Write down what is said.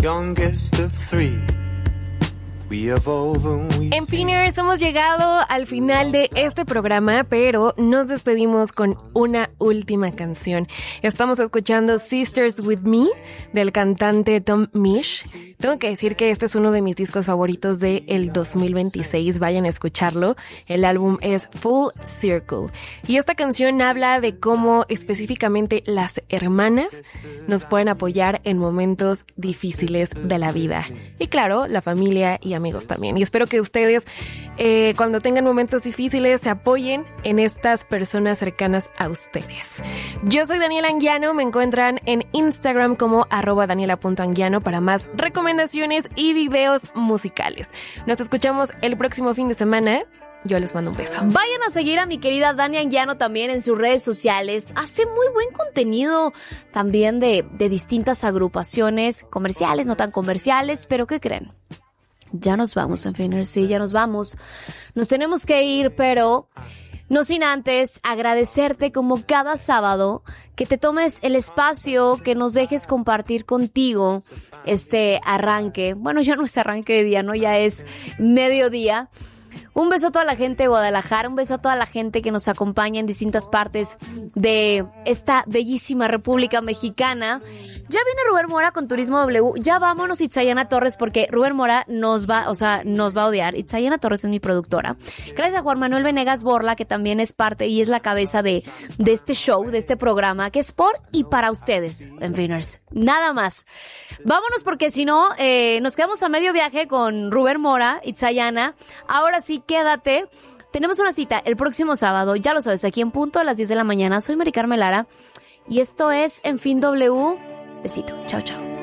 youngest of three. En Finers hemos llegado al final de este programa, pero nos despedimos con una última canción. Estamos escuchando Sisters With Me del cantante Tom Misch. Tengo que decir que este es uno de mis discos favoritos del 2026. Vayan a escucharlo. El álbum es Full Circle. Y esta canción habla de cómo específicamente las hermanas nos pueden apoyar en momentos difíciles de la vida. Y claro, la familia y amigos también. Y espero que ustedes, cuando tengan momentos difíciles, se apoyen en estas personas cercanas a ustedes. Yo soy Daniela Anguiano. Me encuentran en Instagram como @daniela.anguiano para más recomendaciones y videos musicales. Nos escuchamos el próximo fin de semana. Yo les mando un beso. Vayan a seguir a mi querida Dani Anguiano también en sus redes sociales. Hace muy buen contenido también de distintas agrupaciones comerciales, no tan comerciales, pero ¿qué creen? Ya nos vamos, en fin, sí, ya nos vamos. Nos tenemos que ir, pero no sin antes agradecerte como cada sábado que te tomes el espacio, que nos dejes compartir contigo este arranque. Bueno, ya no es arranque de día, ¿no? Ya es mediodía. Un beso a toda la gente de Guadalajara, un beso a toda la gente que nos acompaña en distintas partes de esta bellísima República Mexicana. Ya viene Rubén Mora con Turismo W. Ya vámonos, Itzayana Torres, porque Rubén Mora nos va a odiar. Itzayana Torres es mi productora. Gracias a Juan Manuel Venegas Borla, que también es parte y es la cabeza de este show, de este programa, que es por y para ustedes, Enfiners. Nada más. Vámonos, porque si no, nos quedamos a medio viaje con Rubén Mora, Itzayana. Ahora sí, quédate. Tenemos una cita el próximo sábado, ya lo sabes, aquí en punto a las 10 de la mañana. Soy Mari Carmen Lara y esto es En Fin W. Besito, chao, chao.